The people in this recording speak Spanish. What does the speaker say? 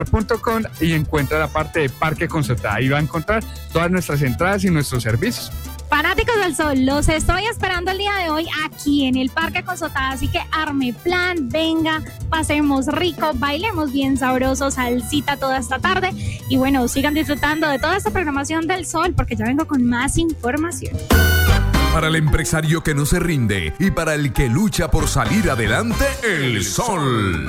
.com y encuentra la parte de Parque Concertada. Ahí va a encontrar todas nuestras entradas y nuestros servicios. Fanáticos del Sol, los estoy esperando el día de hoy aquí en el Parque Concertada, así que arme plan, venga, pasemos rico, bailemos bien sabroso, salsita toda esta tarde y bueno, sigan disfrutando de toda esta programación del Sol porque ya vengo con más información. Para el empresario que no se rinde y para el que lucha por salir adelante, el Sol.